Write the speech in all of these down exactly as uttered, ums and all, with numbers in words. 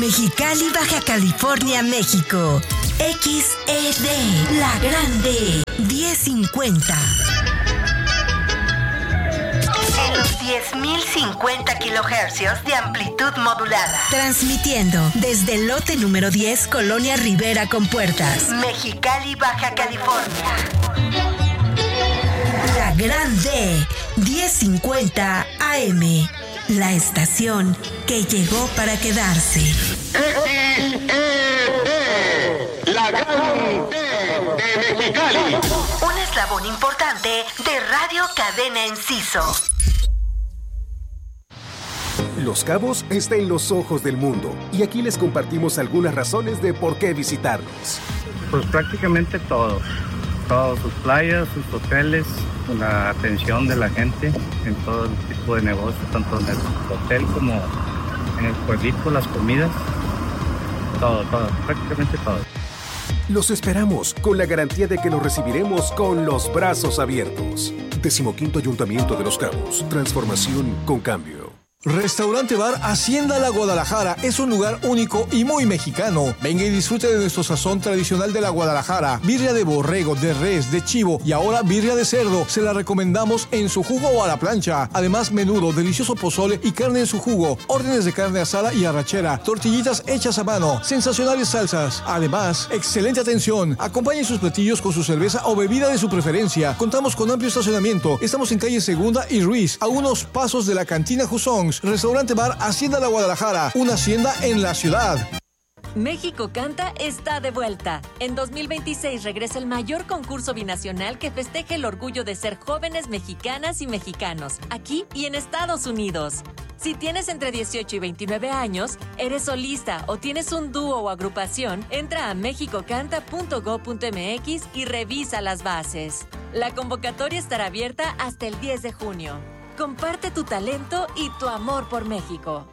Mexicali, Baja California, México. X E D, La Grande, diez cincuenta. En los diez mil cincuenta kilohercios de amplitud modulada. Transmitiendo desde el lote número diez, Colonia Rivera con Puertas. Mexicali, Baja California. La Grande, diez cincuenta A M. La estación que llegó para quedarse. X E D, La Grande de Mexicali. Un eslabón importante de Radio Cadena Enciso. Los Cabos está en los ojos del mundo y aquí les compartimos algunas razones de por qué visitarnos. Pues prácticamente todo. Todas sus playas, sus hoteles, la atención de la gente en todo tipo de negocios, tanto en el hotel como en el pueblito, las comidas, todo, todo, prácticamente todo. Los esperamos con la garantía de que los recibiremos con los brazos abiertos. Decimoquinto Ayuntamiento de Los Cabos. Transformación con cambio. Restaurante Bar Hacienda La Guadalajara es un lugar único y muy mexicano. Venga y disfrute de nuestro sazón tradicional de la Guadalajara. Birria de borrego, de res, de chivo y ahora birria de cerdo. Se la recomendamos en su jugo o a la plancha. Además, menudo, delicioso pozole y carne en su jugo. Órdenes de carne asada y arrachera. Tortillitas hechas a mano. Sensacionales salsas. Además, excelente atención. Acompañe sus platillos con su cerveza o bebida de su preferencia. Contamos con amplio estacionamiento. Estamos en calle Segunda y Ruiz, a unos pasos de la cantina Jusón. Restaurante Bar Hacienda La Guadalajara, una hacienda en la ciudad. México Canta está de vuelta. En dos mil veintiséis regresa el mayor concurso binacional que festeja el orgullo de ser jóvenes mexicanas y mexicanos, aquí y en Estados Unidos. Si tienes entre dieciocho y veintinueve años, eres solista o tienes un dúo o agrupación, entra a mexico canta punto gob punto eme equis y revisa las bases. La convocatoria estará abierta hasta el diez de junio. Comparte tu talento y tu amor por México.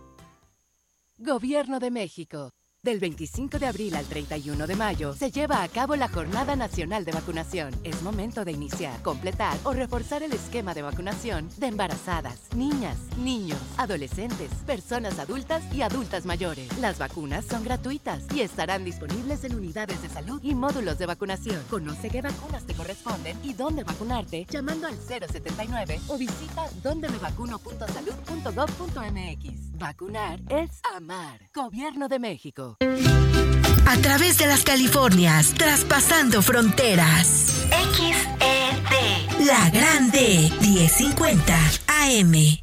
Gobierno de México. Del veinticinco de abril al treinta y uno de mayo se lleva a cabo la Jornada Nacional de Vacunación. Es momento de iniciar, completar o reforzar el esquema de vacunación de embarazadas, niñas, niños, adolescentes, personas adultas y adultas mayores. Las vacunas son gratuitas y estarán disponibles en unidades de salud y módulos de vacunación. Conoce qué vacunas te corresponden y dónde vacunarte llamando al cero setenta y nueve o visita donde me vacuno punto salud punto gob punto eme equis. Vacunar es amar. Gobierno de México. A través de las Californias, traspasando fronteras. X E D, La Grande, diez cincuenta A M.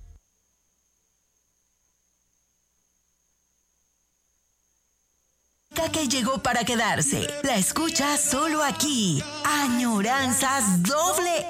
Que llegó para quedarse. La escucha solo aquí. Añoranzas doble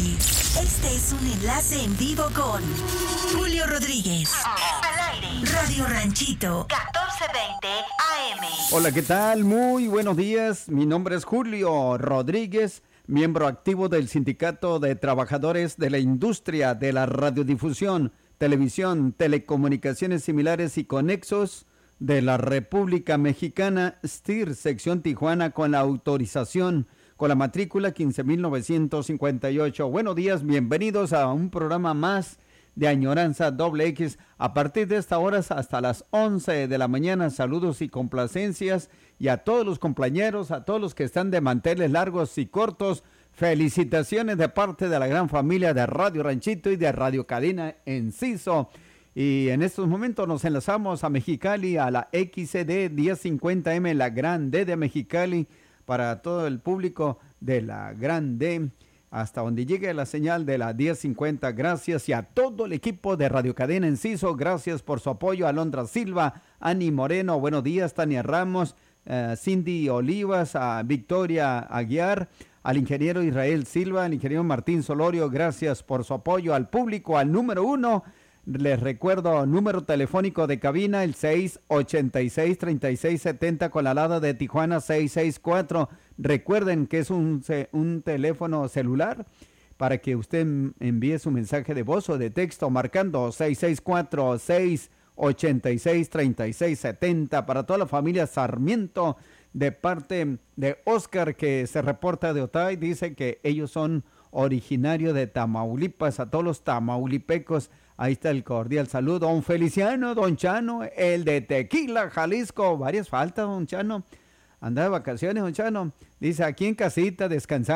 X. Este es un enlace en vivo con Julio Rodríguez. Al aire. Radio Ranchito, catorce veinte A M. Hola, ¿qué tal? Muy buenos días. Mi nombre es Julio Rodríguez, miembro activo del Sindicato de Trabajadores de la Industria de la Radiodifusión, Televisión, Telecomunicaciones Similares y Conexos de la República Mexicana, S T I R, sección Tijuana, con la autorización, con la matrícula quince mil novecientos cincuenta y ocho. Buenos días, bienvenidos a un programa más de Añoranza Doble X. A partir de esta hora hasta las once de la mañana, saludos y complacencias, y a todos los compañeros, a todos los que están de manteles largos y cortos, felicitaciones de parte de la gran familia de Radio Ranchito y de Radio Cadena Enciso. Y en estos momentos nos enlazamos a Mexicali, a la X E D diez cincuenta M, la Gran D de Mexicali, para todo el público de la Gran D, hasta donde llegue la señal de la diez cincuenta. Gracias, y a todo el equipo de Radio Cadena Enciso, gracias por su apoyo. Alondra Silva, Ani Moreno, buenos días, Tania Ramos, uh, Cindy Olivas, a Victoria Aguiar, al ingeniero Israel Silva, al ingeniero Martín Solorio, gracias por su apoyo. Al público, al número uno, les recuerdo, número telefónico de cabina, el seis ochenta y seis, treinta y seis setenta, con la alada de Tijuana seis seis cuatro. Recuerden que es un, un teléfono celular para que usted envíe su mensaje de voz o de texto marcando seis seis cuatro, seis ochenta y seis, treinta y seis setenta. Para toda la familia Sarmiento, de parte de Oscar, que se reporta de Otay, dice que ellos son originarios de Tamaulipas. A todos los tamaulipecos, Ahí está el cordial saludo. Don Feliciano, don Chano, el de Tequila, Jalisco. Varias faltas, don Chano. Anda de vacaciones, don Chano. Dice, aquí en casita, descansando.